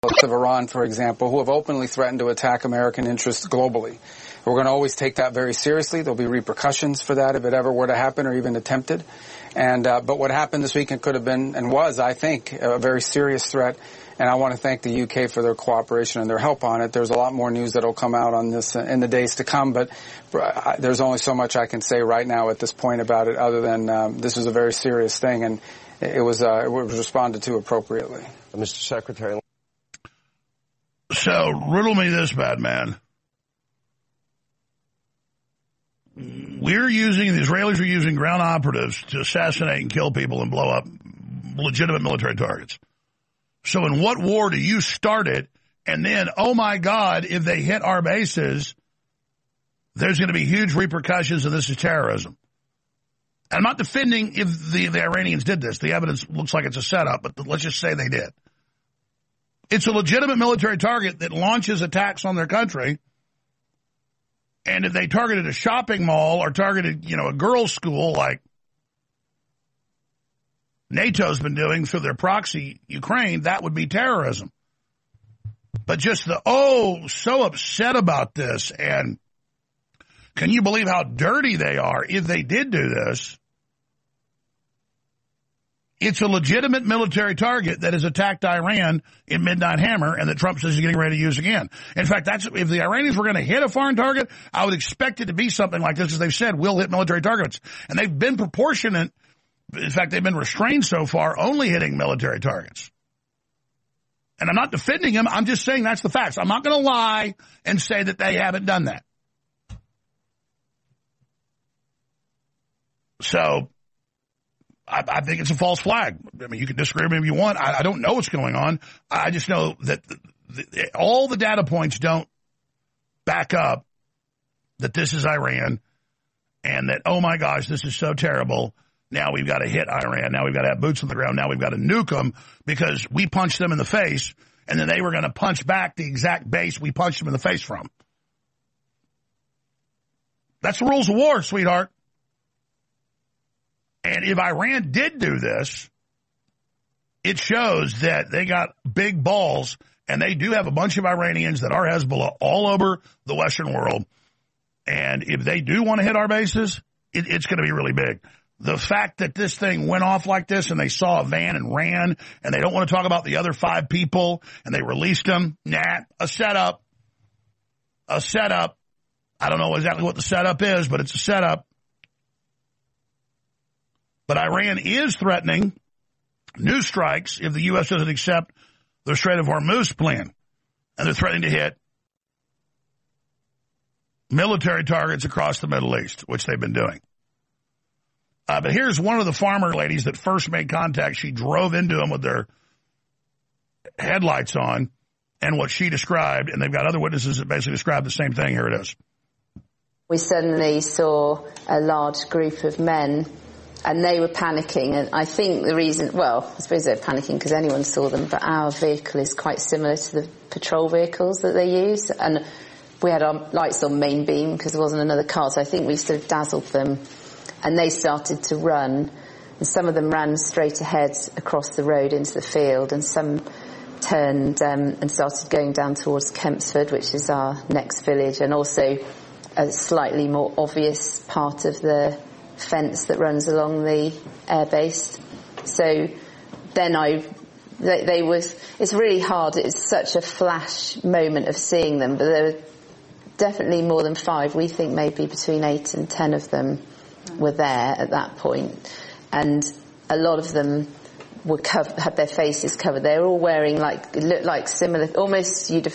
of Iran, for example, who have openly threatened to attack American interests globally. We're going to always take that very seriously. There'll be repercussions for that if it ever were to happen or even attempted. But what happened this weekend could have been and was, I think, a very serious threat. And I want to thank the UK for their cooperation and their help on it. There's a lot more news that will come out on this in the days to come, but there's only so much I can say right now at this point about it other than this is a very serious thing, and it was responded to appropriately. Mr. Secretary. So, riddle me this, bad man. The Israelis are using ground operatives to assassinate and kill people and blow up legitimate military targets. So in what war do you start it, and then, oh my God, if they hit our bases, there's going to be huge repercussions, and this is terrorism. And I'm not defending if the Iranians did this. The evidence looks like it's a setup, but let's just say they did. It's a legitimate military target that launches attacks on their country. And if they targeted a shopping mall or targeted, a girls' school like NATO's been doing through their proxy Ukraine, that would be terrorism. But just so upset about this, and can you believe how dirty they are if they did do this? It's a legitimate military target that has attacked Iran in Midnight Hammer and that Trump says he's getting ready to use again. In fact, if the Iranians were going to hit a foreign target, I would expect it to be something like this, as they've said, we'll hit military targets. And they've been proportionate. In fact, they've been restrained so far, only hitting military targets. And I'm not defending them. I'm just saying that's the facts. I'm not going to lie and say that they haven't done that. So I think it's a false flag. I mean, you can disagree with me if you want. I don't know what's going on. I just know that all the data points don't back up that this is Iran and that, oh my gosh, this is so terrible. Now we've got to hit Iran. Now we've got to have boots on the ground. Now we've got to nuke them because we punched them in the face, and then they were going to punch back the exact base we punched them in the face from. That's the rules of war, sweetheart. And if Iran did do this, it shows that they got big balls, and they do have a bunch of Iranians that are Hezbollah all over the Western world. And if they do want to hit our bases, it's going to be really big. The fact that this thing went off like this and they saw a van and ran and they don't want to talk about the other 5 people and they released them, a setup. A setup. I don't know exactly what the setup is, but it's a setup. But Iran is threatening new strikes if the U.S. doesn't accept the Strait of Hormuz plan. And they're threatening to hit military targets across the Middle East, which they've been doing. But here's one of the farmer ladies that first made contact. She drove into them with their headlights on and what she described, and they've got other witnesses that basically describe the same thing. Here it is. We suddenly saw a large group of men, and they were panicking. And I think the reason, I suppose they're panicking because anyone saw them, but our vehicle is quite similar to the patrol vehicles that they use. And we had our lights on main beam because there wasn't another car, so I think we sort of dazzled them. And they started to run, and some of them ran straight ahead across the road into the field, and some turned and started going down towards Kempsford, which is our next village, and also a slightly more obvious part of the fence that runs along the airbase. So then it's really hard. It's such a flash moment of seeing them, but there were definitely more than 5. We think maybe between 8 and 10 of them were there at that point, and a lot of them were had their faces covered. They were all wearing it looked like similar, almost you'd have